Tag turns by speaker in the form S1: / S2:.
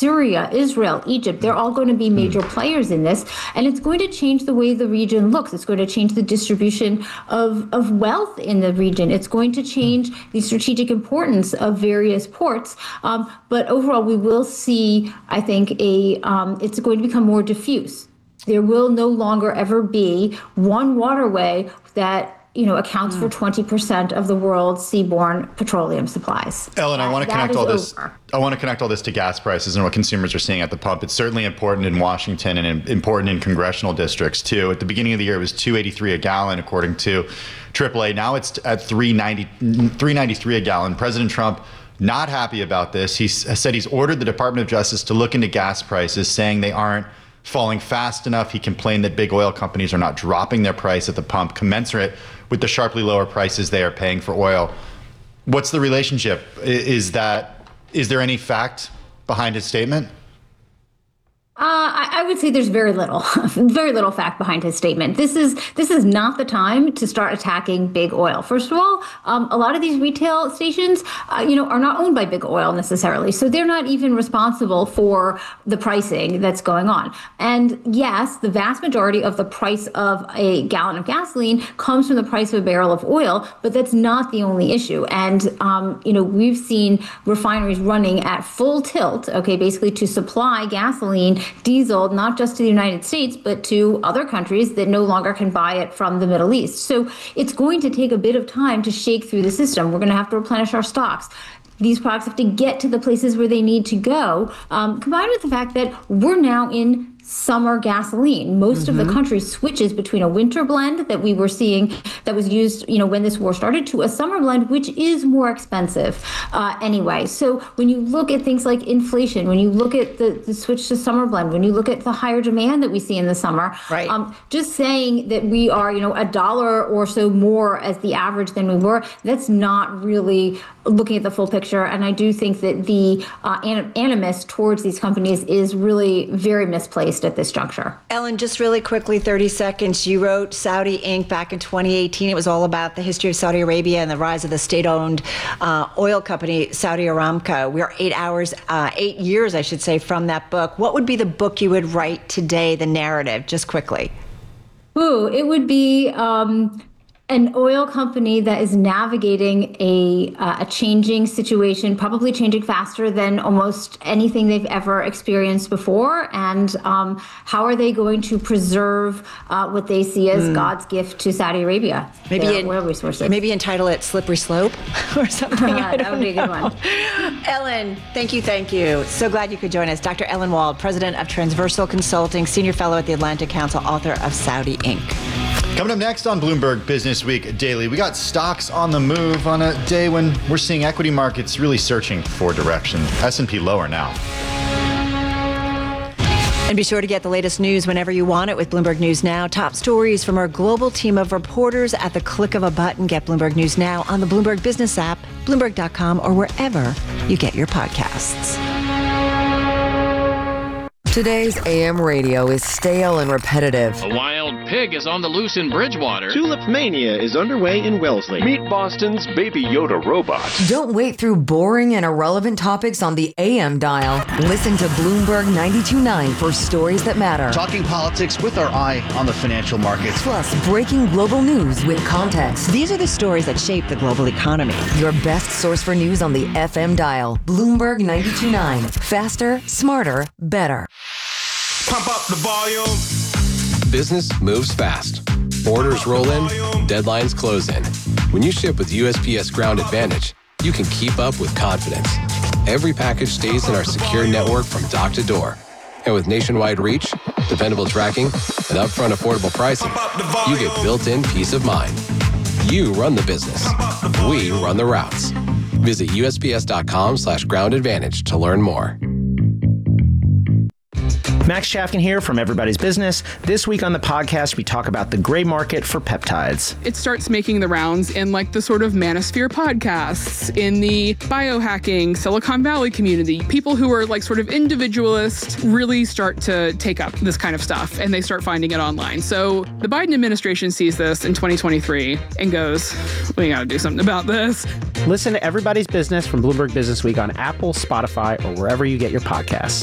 S1: Syria, Israel, Egypt, they're all going to be major players in this. And it's going to change the way the region looks. It's going to change the distribution of wealth in the region. It's going to change the strategic importance of various ports. But overall, we will see, I think, it's going to become more diffuse. There will no longer ever be one waterway that accounts for 20% of the world's seaborne petroleum supplies.
S2: Ellen, I want to connect all this to gas prices and what consumers are seeing at the pump. It's certainly important in Washington and important in congressional districts too. At the beginning of the year, it was $2.83 a gallon, according to AAA. Now it's at $3.93 a gallon. President Trump not happy about this. He said he's ordered the Department of Justice to look into gas prices, saying they aren't falling fast enough. He complained that big oil companies are not dropping their price at the pump commensurate with the sharply lower prices they are paying for oil. What's the relationship? Is there any fact behind his statement?
S1: I would say there's very little fact behind his statement. This is not the time to start attacking big oil. First of all, a lot of these retail stations, are not owned by big oil necessarily, so they're not even responsible for the pricing that's going on. And yes, the vast majority of the price of a gallon of gasoline comes from the price of a barrel of oil, but that's not the only issue. And we've seen refineries running at full tilt, basically to supply gasoline, diesel, not just to the United States, but to other countries that no longer can buy it from the Middle East. So it's going to take a bit of time to shake through the system. We're going to have to replenish our stocks. These products have to get to the places where they need to go, combined with the fact that we're now in summer gasoline. Most of the country switches between a winter blend that we were seeing that was used, when this war started, to a summer blend, which is more expensive anyway. So when you look at things like inflation, when you look at the switch to summer blend, when you look at the higher demand that we see in the summer,
S3: right.
S1: Just saying that we are, $1 or so more as the average than we were, that's not really looking at the full picture. And I do think that the animus towards these companies is really very misplaced at this juncture.
S3: Ellen, just really quickly, 30 seconds. You wrote Saudi Inc. back in 2018. It was all about the history of Saudi Arabia and the rise of the state-owned oil company, Saudi Aramco. We are 8 years, I should say, from that book. What would be the book you would write today, the narrative, just quickly?
S1: It would be an oil company that is navigating a changing situation, probably changing faster than almost anything they've ever experienced before. And how are they going to preserve what they see as God's gift to Saudi Arabia?
S3: Maybe
S1: oil resources.
S3: Maybe entitle it "Slippery Slope" or something.
S1: That would be a good one.
S3: Ellen, thank you. So glad you could join us. Dr. Ellen Wald, president of Transversal Consulting, senior fellow at the Atlantic Council, author of Saudi Inc.
S2: Coming up next on Bloomberg Business Week Daily, we got stocks on the move on a day when we're seeing equity markets really searching for direction. S&P lower now.
S3: And be sure to get the latest news whenever you want it with Bloomberg News Now. Top stories from our global team of reporters at the click of a button. Get Bloomberg News Now on the Bloomberg Business app, Bloomberg.com, or wherever you get your podcasts.
S4: Today's AM radio is stale and repetitive.
S5: A wild pig is on the loose in Bridgewater.
S6: Tulip Mania is underway in Wellesley.
S7: Meet Boston's Baby Yoda robot.
S4: Don't wait through boring and irrelevant topics on the AM dial. Listen to Bloomberg 92.9 for stories that matter.
S8: Talking politics with our eye on the financial markets.
S4: Plus, breaking global news with context.
S3: These are the stories that shape the global economy.
S4: Your best source for news on the FM dial. Bloomberg 92.9. Faster, smarter, better.
S9: Pump up the volume.
S10: Business moves fast. Orders roll in, deadlines close in. When you ship with USPS Ground Advantage, you can keep up with confidence. Every package stays in our secure network from dock to door. And with nationwide reach, dependable tracking, and upfront affordable pricing, you get built-in peace of mind. You run the business. We run the routes. Visit USPS.com/Ground Advantage to learn more.
S11: Max Chafkin here from Everybody's Business. This week on the podcast, we talk about the gray market for peptides.
S12: It starts making the rounds in like the sort of manosphere podcasts, in the biohacking Silicon Valley community. People who are like sort of individualists really start to take up this kind of stuff, and they start finding it online. So the Biden administration sees this in 2023 and goes, we got to do something about this.
S11: Listen to Everybody's Business from Bloomberg Business Week on Apple, Spotify, or wherever you get your podcasts.